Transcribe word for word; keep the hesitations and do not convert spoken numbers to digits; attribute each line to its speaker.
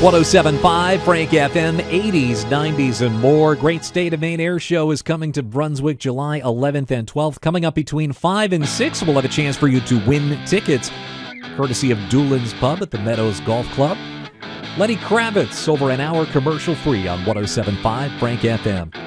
Speaker 1: one oh seven point five Frank F M, eighties, nineties, and more. Great State of Maine Air Show is coming to Brunswick July eleventh and twelfth. Coming up between five and six, we'll have a chance for you to win tickets, courtesy of Doolin's Pub at the Meadows Golf Club. Lenny Kravitz over an hour commercial free on one oh seven point five Frank F M.